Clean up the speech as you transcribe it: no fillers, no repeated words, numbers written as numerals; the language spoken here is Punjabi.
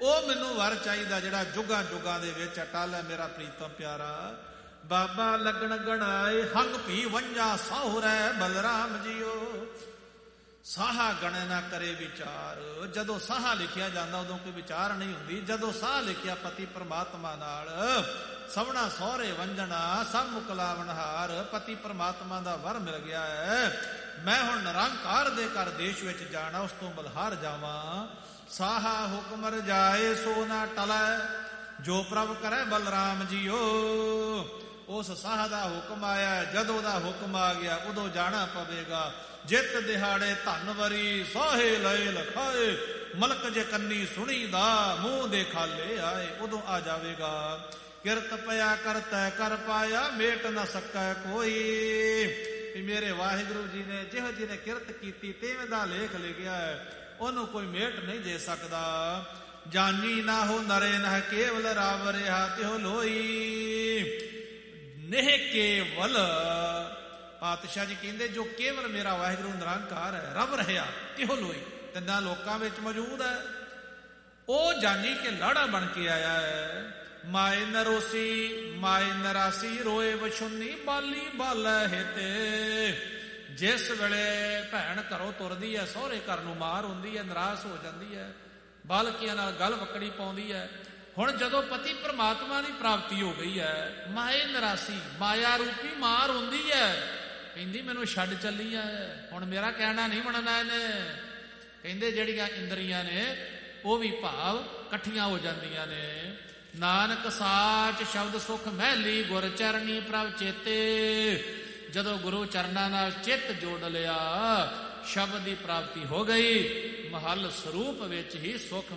ਉਹ ਮੈਨੂੰ ਵਰ ਚਾਹੀਦਾ ਜਿਹੜਾ ਜੁਗਾਂ ਜੁਗਾਂ ਦੇ ਵਿੱਚ ਅਟਲ ਹੈ, ਮੇਰਾ ਪ੍ਰੀਤਮ ਪਿਆਰਾ। ਬਾਬਾ ਲੱਗਣ ਗਣਾਏ ਹੰਗ ਭੀ ਵੰਜਾ ਸਾਹੁਰੈ ਬਲਰਾਮ ਜੀਓ। ਸਾਹਾ ਗਣੇ ਨਾ ਕਰੇ ਵਿਚਾਰ। ਜਦੋਂ ਸਾਹਾ ਲਿਖਿਆ ਜਾਂਦਾ ਉਦੋਂ ਕੋਈ ਵਿਚਾਰ ਨਹੀਂ ਹੁੰਦੀ। ਜਦੋਂ ਸਾਹ ਲਿਖਿਆ ਪਤੀ ਪਰਮਾਤਮਾ ਨਾਲ, ਸਭਨਾ ਸਹੁਰੇ ਵੰਜਣਾ ਸਭ ਮੁਕਲਾਵਣਹਾਰ। ਪਤੀ ਪਰਮਾਤਮਾ ਦਾ ਵਰ ਮਿਲ ਗਿਆ ਹੈ। ਮੈਂ ਹੁਣ ਨਿਰੰਕਾਰ ਦੇ ਘਰ ਦੇਸ਼ ਵਿੱਚ ਜਾਣਾ, ਉਸ ਤੋਂ ਬਲਹਾਰ ਜਾਵਾਂ। ਸਾਹਾ ਹੁਕਮ ਰਜਾਏ ਸੋ ਨਾ ਟਲੈ, ਜੋ ਪ੍ਰਭ ਕਰੈ ਬਲਰਾਮ ਜੀਓ। ਉਸ ਸਾਹ ਦਾ ਹੁਕਮ ਆਇਆ, ਜਦੋਂ ਦਾ ਹੁਕਮ ਆ ਗਿਆ ਉਦੋਂ ਜਾਣਾ ਪਵੇਗਾ। ਜਿੱਤ ਦਿਹਾੜੇ ਧਨਵਰੀ ਸਾਹੇ ਲਏ ਲਖਾਏ, ਮਲਕ ਜੇ ਕੰਨੀ ਸੁਣੀ ਦਾ ਮੂੰਹ ਦੇ ਖਾਲੇ ਆਏ, ਉਦੋਂ ਆ ਜਾਵੇਗਾ। ਕਿਰਤ ਪਿਆ ਕਰਤੈ ਕਰ ਪਾਇਆ, ਮੇਟ ਨਾ ਸਕੈ ਕੋਈ। ਮੇਰੇ ਵਾਹਿਗੁਰੂ ਜੀ ਨੇ ਜਿਹੋ ਜੀ ਨੇ ਕਿਰਤ ਕੀਤੀ ਤਿਵੇਂ ਦਾ ਲੇਖ ਲਿਖਿਆ ਹੈ, ਉਹਨੂੰ ਕੋਈ ਮੇਟ ਨਹੀਂ ਦੇ ਸਕਦਾ। ਜਾਨੀ ਨਾ ਹੋ ਨਰੇ ਨਹ ਕੇਵਲ ਰਾਵ ਰਿਹਾ ਤਿਹੁ ਲੋਈ। ਨੇਹ ਕੇਵਲ ਪਾਤਸ਼ਾਹ ਜੀ ਕਹਿੰਦੇ ਜੋ ਕੇਵਲ ਮੇਰਾ ਵਾਹਿਗੁਰੂ ਨਿਰੰਕਾਰ ਹੈ, ਰਬ ਰਿਹਾ ਤਿਹੁ ਲੋਈ, ਤਿੰਨਾਂ ਲੋਕਾਂ ਵਿੱਚ ਮੌਜੂਦ ਹੈ। ਉਹ ਜਾਨੀ ਕਿ ਲਾੜਾ ਬਣ ਕੇ ਆਇਆ ਹੈ। ਮਾਏ ਨਰੋਸੀ ਮਾਏ ਨਰਾਸੀ ਰੋਏ ਵਛੁੰਨੀ ਬਾਲੀ ਬਾਲੈ ਹਿਤੇ। ਜਿਸ ਵੇਲੇ ਭੈਣ ਘਰੋਂ ਤੁਰਦੀ ਹੈ, ਸਹੁਰੇ ਘਰ ਨੂੰ ਮਾਰ ਹੁੰਦੀ ਹੈ, ਨਿਰਾਸ਼ ਹੋ ਜਾਂਦੀ ਹੈ, ਬਾਲਕੀਆਂ ਨਾਲ ਗਲ ਵਕੜੀ ਪਾਉਂਦੀ ਹੈ। ਹੁਣ ਜਦੋਂ ਪਤੀ ਪਰਮਾਤਮਾ ਦੀ ਪ੍ਰਾਪਤੀ ਹੋ ਗਈ ਹੈ, ਮਾਏ ਨਰਾਸੀ ਮਾਇਆ ਰੂਪੀ ਮਾਰ ਹੁੰਦੀ ਹੈ, ਕਹਿੰਦੀ ਮੈਨੂੰ ਛੱਡ ਚੱਲੀ ਹੈ, ਹੁਣ ਮੇਰਾ ਕਹਿਣਾ ਨਹੀਂ ਮੰਨਣਾ ਇਹਨੇ। ਕਹਿੰਦੇ ਜਿਹੜੀਆਂ ਇੰਦਰੀਆਂ ਨੇ ਉਹ ਵੀ ਭਾਵ ਇਕੱਠੀਆਂ ਹੋ ਜਾਂਦੀਆਂ ਨੇ। ਨਾਨਕ ਸਾਚ ਸ਼ਬਦ ਸੁਖ ਮਹਿਲੀ, ਗੁਰ ਚਰਨੀ ਪ੍ਰਭ ਚੇਤੇ। ਜਦੋਂ ਗੁਰੂ ਚਰਨਾਂ ਨਾਲ ਚਿੱਤ ਜੋੜ ਲਿਆ, ਸ਼ਬਦ ਦੀ ਪ੍ਰਾਪਤੀ ਹੋ ਗਈ। ਮਹੱਲ ਸਰੂਪ ਵਿੱਚ ਹੀ ਸੁਖ